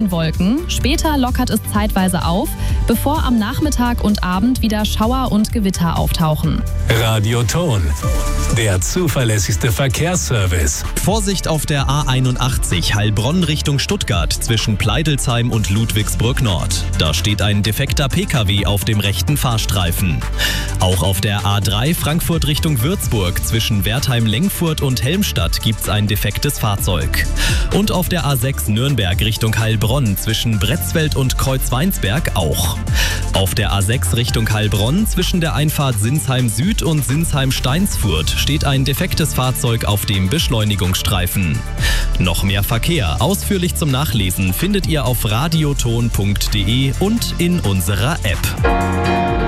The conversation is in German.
ersten Wolken. Später lockert es zeitweise auf, bevor am Nachmittag und Abend wieder Schauer und Gewitter auftauchen. Radio Ton, der zuverlässigste Verkehrsservice. Vorsicht auf der A81 Heilbronn Richtung Stuttgart zwischen Pleidelsheim und Ludwigsburg Nord. Da steht ein defekter PKW auf dem rechten Fahrstreifen. Auch auf der A3 Frankfurt Richtung Würzburg zwischen Wertheim-Lengfurt und Helmstadt gibt's ein defektes Fahrzeug. Und auf der A6 Nürnberg Richtung Heilbronn zwischen Bretzfeld und Kreuzweinsberg auch. Auf der A6 Richtung Heilbronn zwischen der Einfahrt Sinsheim Süd und Sinsheim Steinsfurt steht ein defektes Fahrzeug auf dem Beschleunigungsstreifen. Noch mehr Verkehr ausführlich zum Nachlesen findet ihr auf radioton.de und in unserer App.